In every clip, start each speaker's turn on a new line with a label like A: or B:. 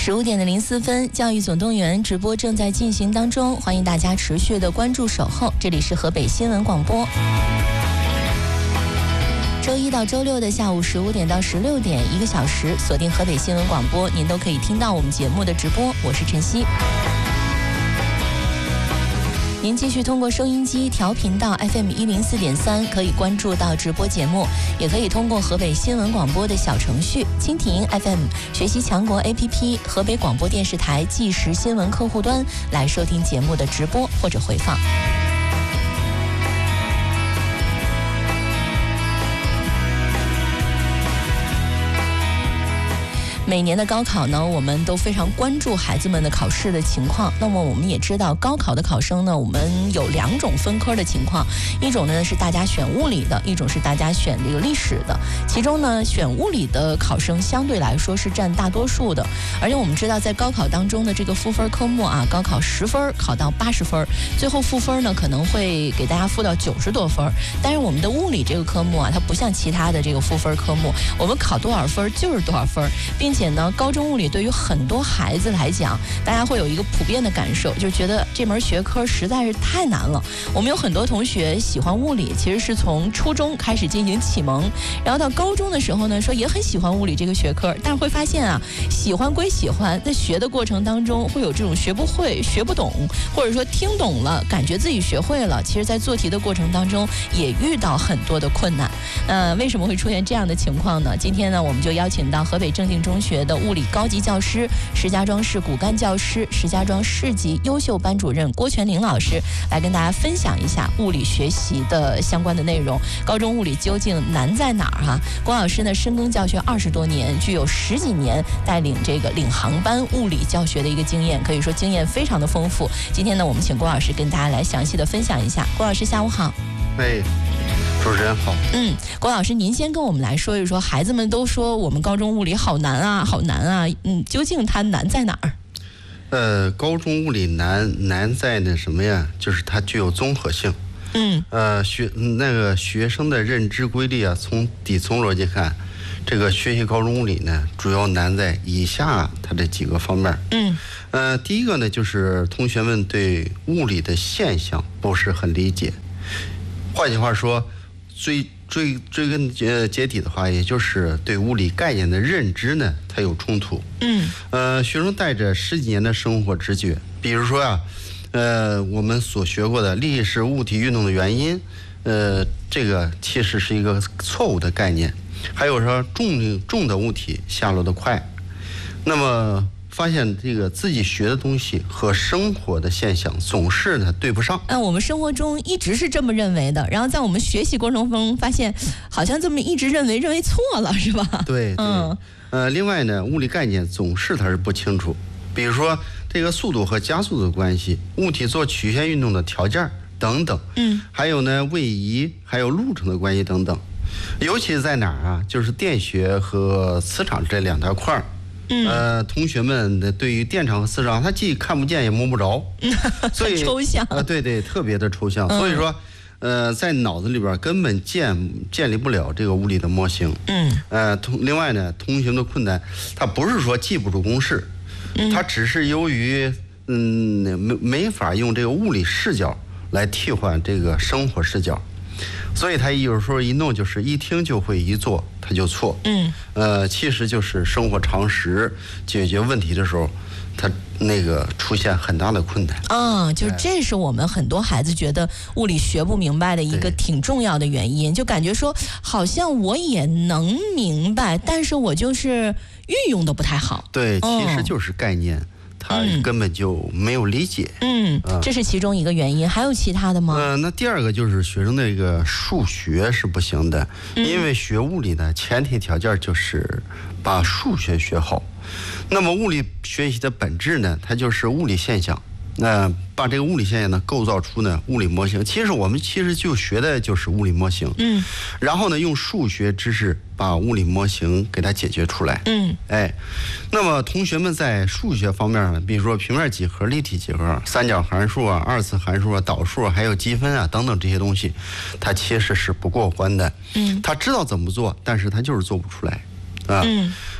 A: 15:04，教育总动员直播正在进行当中，欢迎大家持续的关注守候，这里是河北新闻广播。周一到周六的下午15点到16点，1个小时，锁定河北新闻广播，您都可以听到我们节目的直播。我是晨曦。您继续通过收音机调频到 FM104.3，可以关注到直播节目，也可以通过河北新闻广播的小程序、蜻蜓 FM、学习强国 APP、河北广播电视台即时新闻客户端来收听节目的直播或者回放。每年的高考呢，我们都非常关注孩子们的考试的情况。那么我们也知道，高考的考生呢，我们有2种分科的情况，一种呢是大家选物理的，一种是大家选这个历史的。其中呢，选物理的考生相对来说是占大多数的。而且我们知道，在高考当中的这个赋分科目啊，高考10分考到80分，最后赋分呢可能会给大家赋到90多分。但是我们的物理这个科目啊，它不像其他的这个赋分科目，我们考多少分就是多少分，并且呢，高中物理对于很多孩子来讲，大家会有一个普遍的感受，就是觉得这门学科实在是太难了。我们有很多同学喜欢物理，其实是从初中开始进行启蒙，然后到高中的时候呢，说也很喜欢物理这个学科，但是会发现啊，喜欢归喜欢，在学的过程当中会有这种学不会、学不懂，或者说听懂了，感觉自己学会了，其实在做题的过程当中也遇到很多的困难。为什么会出现这样的情况呢？今天呢，我们就邀请到河北正定中学的物理高级教师、石家庄市骨干教师、石家庄市级优秀班主任郭全林老师来跟大家分享一下物理学习的相关的内容。高中物理究竟难在哪儿？郭老师呢，深耕教学20多年，具有10几年带领这个领航班物理教学的一个经验，可以说经验非常的丰富。今天呢，我们请郭老师跟大家来详细的分享一下。郭老师下午好。
B: 主持人好。
A: 郭老师，您先跟我们来说一说，孩子们都说我们高中物理好难啊，好难啊，究竟它难在哪儿？
B: 高中物理难在那什么呀？就是它具有综合性。学生的认知规律啊，从底层逻辑看，这个学习高中物理呢，主要难在以下它这几个方面。第一个呢，就是同学们对物理的现象不是很理解。换句话说，追根结底的话，也就是对物理概念的认知呢，它有冲突。学生带着10几年的生活直觉，比如说啊，我们所学过的力是物体运动的原因，这个其实是一个错误的概念。还有说重的物体下落的快，那么发现这个自己学的东西和生活的现象总是呢对不上。
A: 我们生活中一直是这么认为的，然后在我们学习过程中发现，好像这么一直认为错了，是吧？
B: 对。另外呢，物理概念总是它是不清楚，比如说这个速度和加速的关系，物体做曲线运动的条件等等。还有呢，位移还有路程的关系等等。尤其在哪儿啊？就是电学和磁场这2大块儿。同学们的对于电场和磁场，他既看不见也摸不着，所以
A: 抽象
B: 对，特别的抽象。所以说，在脑子里边根本建立不了这个物理的模型。另外呢，同学们的困难，他不是说记不住公式，他只是由于没法用这个物理视角来替换这个生活视角。所以他有时候一弄就是一听就会，一做他就错。其实就是生活常识解决问题的时候，他那个出现很大的困难。
A: 就是这是我们很多孩子觉得物理学不明白的一个挺重要的原因，就感觉说好像我也能明白，但是我就是运用的不太好。
B: 对，其实就是概念。他根本就没有理解。
A: 这是其中一个原因，还有其他的吗？
B: 那第2个就是学生的一个数学是不行的，因为学物理的前提条件就是把数学学好。那么物理学习的本质呢，它就是物理现象。把这个物理现象呢构造出呢物理模型。其实我们就学的就是物理模型。然后呢用数学知识把物理模型给它解决出来。那么同学们在数学方面呢，比如说平面几何、立体几何、三角函数啊、2次函数啊、导数还有积分啊等等这些东西，它其实是不过关的。他知道怎么做，但是他就是做不出来。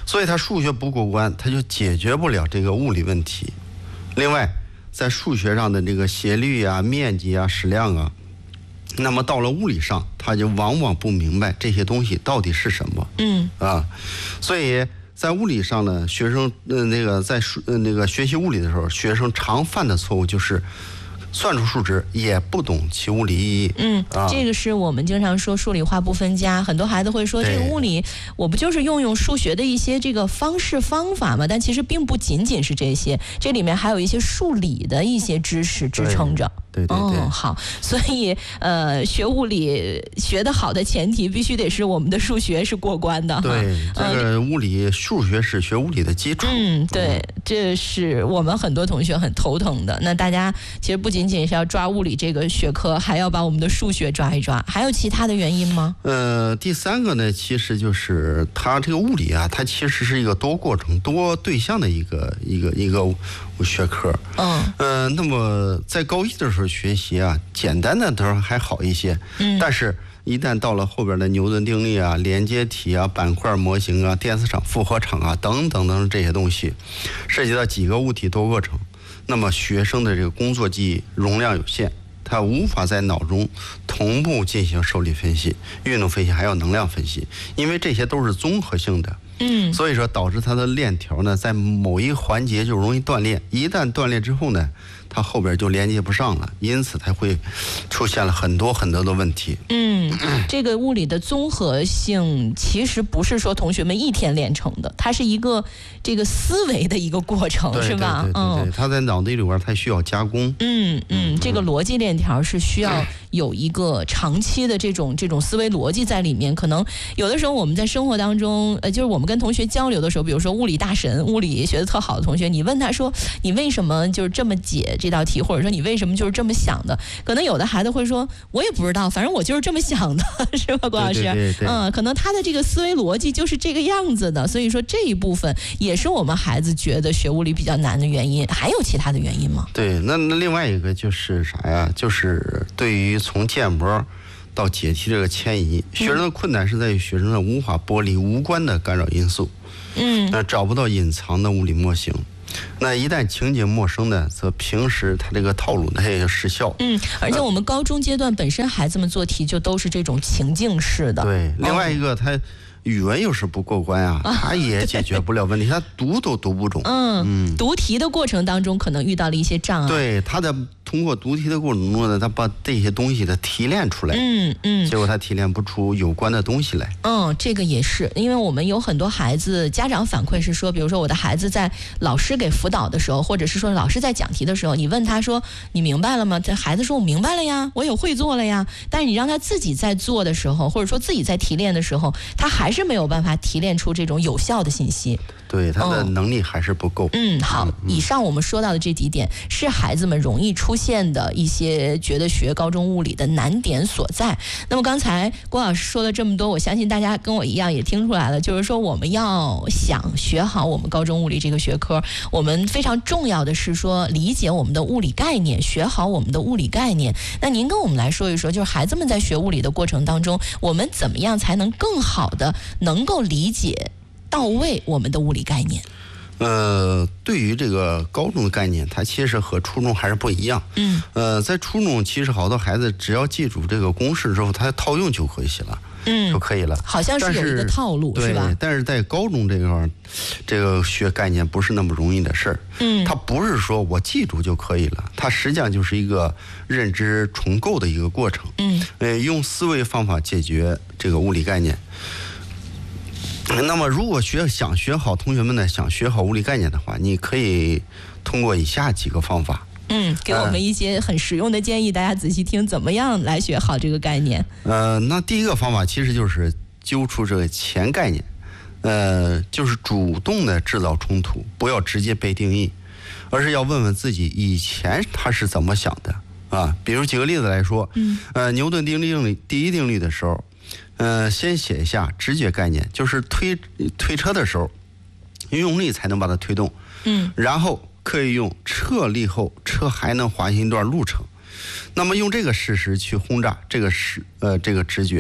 B: 所以他数学不过关，他就解决不了这个物理问题。另外，在数学上的这个斜率啊、面积啊、矢量啊，那么到了物理上，他就往往不明白这些东西到底是什么。所以在物理上呢，学生在学习物理的时候，学生常犯的错误就是算出数值也不懂其物理意义。
A: 这个是我们经常说数理化不分家，很多孩子会说这个物理我不就是用数学的一些这个方式方法嘛？但其实并不仅仅是这些，这里面还有一些数理的一些知识支撑着。
B: 对，
A: 好，所以学物理学得好的前提必须得是我们的数学是过关的。
B: 对，这个物理数学是学物理的基础。
A: 对，这是我们很多同学很头疼的。那大家其实不仅仅是要抓物理这个学科，还要把我们的数学抓一抓。还有其他的原因吗？
B: 第三个呢，其实就是它这个物理啊，它其实是一个多过程、多对象的一个学科。那么在高一的时候学习啊，简单的时候还好一些。但是一旦到了后边的牛顿定律啊、连接体啊、板块模型啊、电磁场、复合场啊等等等这些东西，涉及到几个物体多过程，那么学生的这个工作记忆容量有限，他无法在脑中同步进行受力分析、运动分析还有能量分析，因为这些都是综合性的。所以说导致他的链条呢，在某一环节就容易断裂，一旦断裂之后呢，它后边就连接不上了，因此它会出现了很多的问题。
A: 这个物理的综合性其实不是说同学们一天练成的，它是一个这个思维的一个过程，是吧？
B: 对，它在脑袋里边它需要加工。
A: 这个逻辑链条是需要有一个长期的这种思维逻辑在里面。可能有的时候我们在生活当中，就是我们跟同学交流的时候，比如说物理大神、物理学得特好的同学，你问他说你为什么就是这么解这道题，或者说你为什么就是这么想的，可能有的孩子会说我也不知道，反正我就是这么想的，是吧，郭老师？
B: 对，
A: 可能他的这个思维逻辑就是这个样子的，所以说这一部分也是我们孩子觉得学物理比较难的原因。还有其他的原因吗？
B: 对，那另外一个就是啥呀？就是对于从建模到解题这个迁移，学生的困难是在于学生的无法剥离无关的干扰因素。那找不到隐藏的物理模型。那一旦情节陌生呢，则平时他这个套路呢也就失效。
A: 而且我们高中阶段本身孩子们做题就都是这种情境式的。
B: 对，另外一个他语文又是不过关啊，他也解决不了问题，他读都读不懂。
A: 读题的过程当中可能遇到了一些障碍。
B: 对，他的通过读题的过程中呢，他把这些东西的提炼出来。结果他提炼不出有关的东西来。
A: 这个也是，因为我们有很多孩子，家长反馈是说，比如说我的孩子在老师给辅导的时候，或者是说老师在讲题的时候，你问他说你明白了吗？这孩子说我明白了呀，我也会做了呀。但是你让他自己在做的时候，或者说自己在提炼的时候，他还是没有办法提炼出这种有效的信息。
B: 对，他的能力还是不够。
A: 好，以上我们说到的这几点是孩子们容易出现的一些觉得学高中物理的难点所在。那么刚才郭老师说了这么多，我相信大家跟我一样也听出来了，就是说我们要想学好我们高中物理这个学科，我们非常重要的是说理解我们的物理概念，学好我们的物理概念。那您跟我们来说一说，就是孩子们在学物理的过程当中，我们怎么样才能更好的能够理解到位我们的物理概念？
B: 对于这个高中的概念，它其实和初中还是不一样。在初中，其实好多孩子只要记住这个公式之后，他套用就可以了。就可以了，
A: 好像是有一个套路，是吧？
B: 对，但是在高中这块，这个学概念不是那么容易的事儿。它不是说我记住就可以了，它实际上就是一个认知重构的一个过程。用思维方法解决这个物理概念。那么，如果想学好，同学们呢想学好物理概念的话，你可以通过以下几个方法。
A: 给我们一些很实用的建议，大家仔细听，怎么样来学好这个概念？
B: 那第一个方法其实就是揪出这个前概念，就是主动的制造冲突，不要直接被定义，而是要问问自己以前他是怎么想的啊。比如举个例子来说，牛顿定律第一定律的时候，先写一下直觉概念，就是推车的时候，用力才能把它推动，然后可以用撤力后车还能滑行一段路程。那么用这个事实去轰炸这个直觉。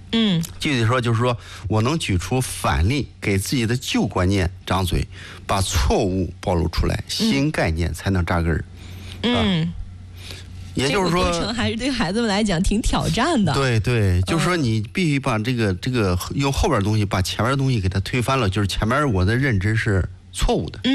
B: 具体说就是说我能举出反例，给自己的旧观念张嘴，把错误暴露出来，新概念才能扎根儿。也就是说，
A: 这个过程还是对孩子们来讲挺挑战的。
B: 对，就是说你必须把这个用后边的东西把前面的东西给它推翻了，就是前面我的认知是错误的。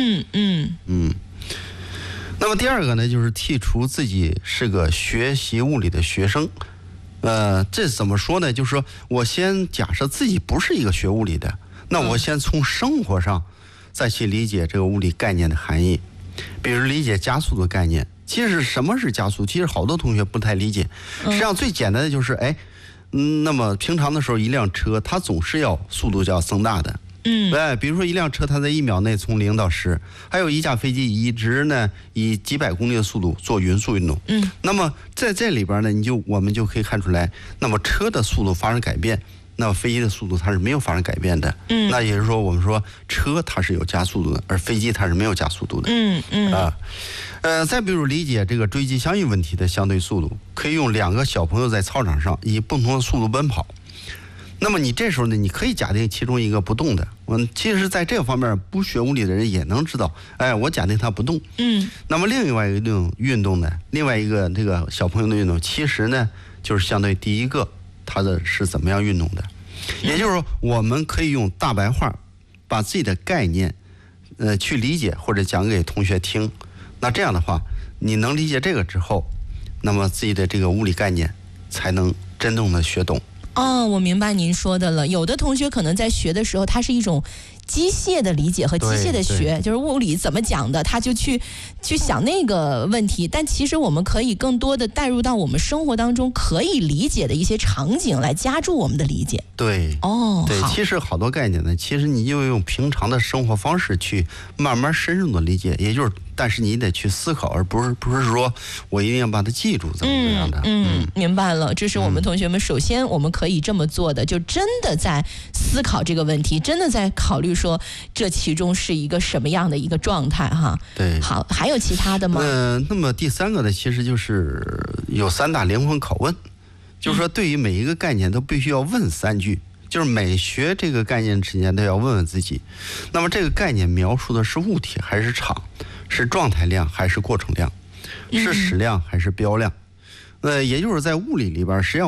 B: 那么第二个呢，就是剔除自己是个学习物理的学生。这怎么说呢？就是说我先假设自己不是一个学物理的，那我先从生活上再去理解这个物理概念的含义，比如理解加速的概念。其实什么是加速？其实好多同学不太理解。实际上最简单的就是，那么平常的时候，一辆车它总是要速度就要增大的。比如说一辆车它在1秒内从0到10，还有一架飞机一直呢以几百公里的速度做匀速运动。那么在这里边呢，我们就可以看出来，那么车的速度发生改变，那么飞机的速度它是没有发生改变的。那也就是说，我们说车它是有加速度的，而飞机它是没有加速度的。再比如理解这个追击相应问题的相对速度，可以用2个小朋友在操场上以不同的速度奔跑。那么你这时候呢，你可以假定其中一个不动的。其实在这个方面不学物理的人也能知道，我假定它不动。那么另外一个运动呢，另外一个这个小朋友的运动，其实呢就是相对第一个它的是怎么样运动的。也就是说，我们可以用大白话把自己的概念去理解或者讲给同学听。那这样的话，你能理解这个之后，那么自己的这个物理概念才能真正的学懂。
A: 我明白您说的了。有的同学可能在学的时候，它是一种机械的理解和机械的学，就是物理怎么讲的，他就去想那个问题。但其实我们可以更多的带入到我们生活当中可以理解的一些场景，来加注我们的理解。
B: 对，其实好多概念呢，其实你就用平常的生活方式去慢慢深入的理解，也就是，但是你得去思考，而不是说我一定要把它记住怎么样的。
A: 明白了，这是我们同学们首先我们可以这么做的，就真的在思考这个问题，真的在考虑说这其中是一个什么样的一个状态哈。
B: 对，
A: 好，还有其他的吗？
B: 那么第3个呢，其实就是有3大灵魂拷问，就是说对于每一个概念都必须要问3句，就是每学这个概念之前都要问问自己，那么这个概念描述的是物体还是场，是状态量还是过程量，是矢量还是标量？也就是在物理里边，实际上